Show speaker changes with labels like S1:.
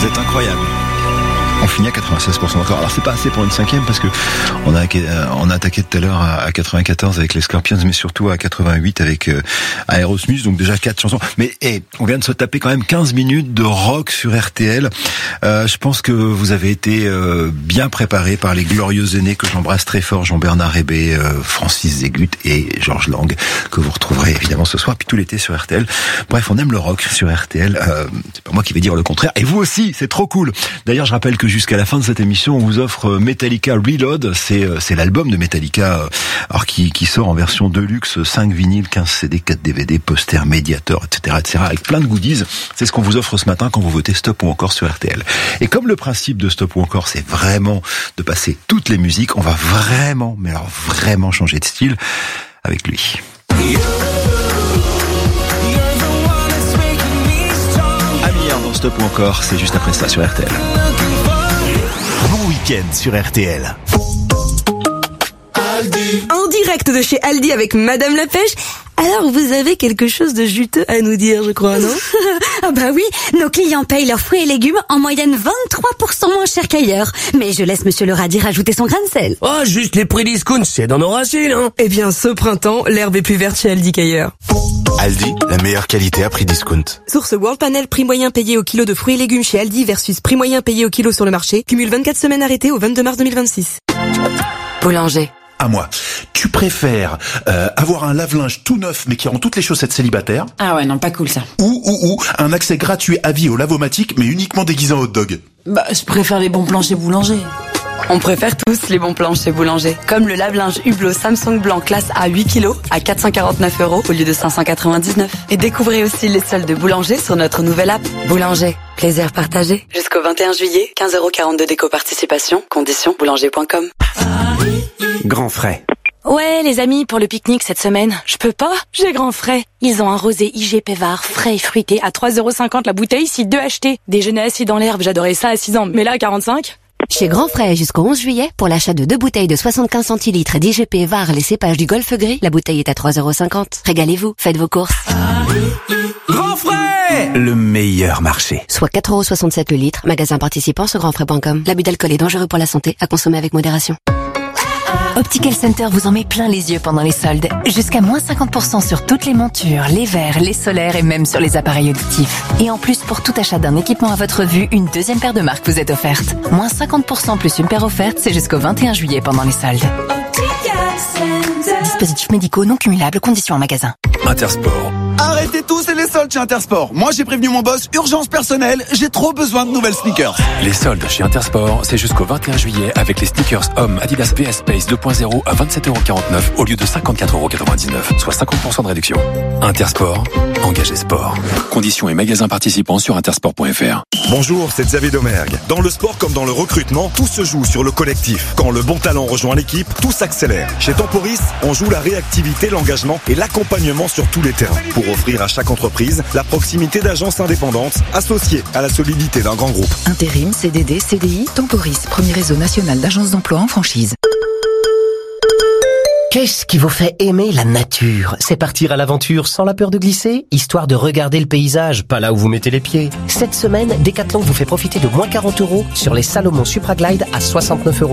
S1: Vous êtes incroyable. On finit à 96% encore. Alors c'est pas assez pour une cinquième parce que on a attaqué tout à l'heure à 94 avec les Scorpions, mais surtout à 88 avec Aerosmith. Donc déjà 4 chansons. Mais on vient de se taper quand même 15 minutes de rock sur RTL. Je pense que vous avez été bien préparés par les glorieux aînés que j'embrasse très fort, Jean-Bernard Hébé, Francis Zégut et Georges Lang, que vous retrouverez évidemment ce soir puis tout l'été sur RTL. Bref, on aime le rock sur RTL. C'est pas moi qui vais dire le contraire. Et vous aussi, c'est trop cool. D'ailleurs, je rappelle que jusqu'à la fin de cette émission, on vous offre Metallica Reload. C'est l'album de Metallica, alors qui sort en version deluxe, 5 vinyles, 15 CD, 4 DVD, poster, médiator, etc., avec plein de goodies. C'est ce qu'on vous offre ce matin quand vous votez Stop ou Encore sur RTL. Et comme le principe de Stop ou Encore, c'est vraiment de passer toutes les musiques, on va vraiment, mais alors vraiment changer de style avec lui. Amir dans Stop ou Encore, c'est juste après ça sur RTL.
S2: Bon week-end sur RTL.
S3: En direct de chez Aldi avec Madame la Pêche. Alors, vous avez quelque chose de juteux à nous dire, je crois, non?
S4: Ah bah oui, nos clients payent leurs fruits et légumes en moyenne 23% moins cher qu'ailleurs. Mais je laisse Monsieur le radis rajouter son grain de sel.
S5: Oh, juste les prix discount, c'est dans nos racines, hein.
S3: Eh bien, ce printemps, l'herbe est plus verte chez Aldi qu'ailleurs.
S2: Aldi, la meilleure qualité à prix discount.
S3: Source World Panel, prix moyen payé au kilo de fruits et légumes chez Aldi versus prix moyen payé au kilo sur le marché. Cumule 24 semaines arrêtées au 22 mars 2026.
S4: Boulanger.
S6: À moi. Tu préfères avoir un lave-linge tout neuf mais qui rend toutes les chaussettes célibataires,
S7: Ah ouais, non, pas cool ça.
S6: ou un accès gratuit à vie au lavomatique mais uniquement déguisé en hot dog?
S7: Bah, je préfère les bons plans chez Boulanger.
S8: On préfère tous les bons plans chez Boulanger. Comme le lave-linge Hublot Samsung blanc classe A 8 kg à 449 € au lieu de 599. Et découvrez aussi les soldes de Boulanger sur notre nouvelle app. Boulanger, plaisir partagé. Jusqu'au 21 juillet, 15,42 € d'éco-participation. Conditions boulanger.com.
S2: Grand frais.
S4: Ouais, les amis, pour le pique-nique cette semaine, je peux pas, j'ai grand frais. Ils ont un rosé IG Pévard, frais et fruité, à 3,50 € la bouteille, si 2 achetés. Déjeuner assis dans l'herbe, j'adorais ça à 6 ans, mais là, 45.
S9: Chez Grand Frais, jusqu'au 11 juillet, pour l'achat de 2 bouteilles de 75 centilitres d'IGP VAR, les cépages du Golfe Gris, la bouteille est à 3,50 €. Régalez-vous, faites vos courses.
S5: Grand frais!
S2: Le meilleur marché.
S9: Soit 4,67 € le litre, magasin participant sur grandfrais.com. L'abus d'alcool est dangereux pour la santé, à consommer avec modération.
S10: Optical Center vous en met plein les yeux pendant les soldes. Jusqu'à moins 50% sur toutes les montures, les verres, les solaires et même sur les appareils auditifs. Et en plus, pour tout achat d'un équipement à votre vue, une deuxième paire de marques vous est offerte. Moins 50% plus une paire offerte, c'est jusqu'au 21 juillet pendant les soldes. Dispositifs médicaux non cumulables, conditions en magasin.
S11: Intersport. Arrêtez tous, c'est les soldes chez Intersport. Moi, j'ai prévenu mon boss, urgence personnelle, j'ai trop besoin de nouvelles sneakers.
S12: Les soldes chez Intersport, c'est jusqu'au 21 juillet avec les sneakers hommes Adidas VS Space 2.0 à 27,49 € au lieu de 54,99 €, soit 50% de réduction. Intersport, engagé sport. Conditions et magasins participants sur intersport.fr.
S13: Bonjour, c'est Xavier Domergue. Dans le sport comme dans le recrutement, tout se joue sur le collectif. Quand le bon talent rejoint l'équipe, tout s'accélère. Chez Temporis, on joue la réactivité, l'engagement et l'accompagnement sur tous les terrains pour offrir à chaque entreprise la proximité d'agences indépendantes associées à la solidité d'un grand groupe.
S14: Intérim, CDD, CDI, Temporis, premier réseau national d'agences d'emploi en franchise.
S15: Qu'est-ce qui vous fait aimer la nature? C'est partir à l'aventure sans la peur de glisser, histoire de regarder le paysage, pas là où vous mettez les pieds. Cette semaine, Decathlon vous fait profiter de moins 40 € sur les Salomon Supra Glide à 69 €.